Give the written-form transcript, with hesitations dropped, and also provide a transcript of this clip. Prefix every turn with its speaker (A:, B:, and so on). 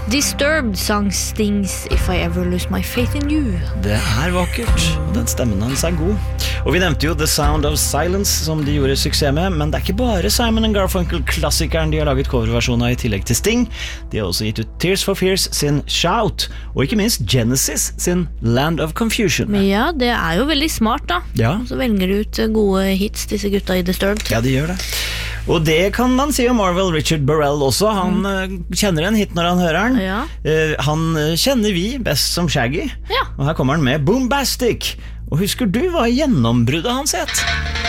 A: Disturbed sang Stings If I Ever Lose My Faith in You.
B: Det vakkert, den stemmen hans god. Og vi nevnte jo The Sound of Silence som de gjorde suksess med, men det ikke bare Simon & Garfunkel-klassikeren de har laget coverversjoner i tillegg til Sting. De har også gitt ut Tears for Fears sin Shout, og ikke minst Genesis sin Land of Confusion.
A: Men ja, det jo veldig smart da.
B: Ja.
A: Så velger de ut gode hits, disse gutta i Disturbed.
B: Ja, de gjør det. Og det kan man si om Marvel Richard Burrell også. Han kjenner en hit når han hører den.
A: Ja.
B: Han kjenner vi best som Shaggy.
A: Ja.
B: Og her kommer han med Boombastic. Og husker du hva gjennombruddet hans het?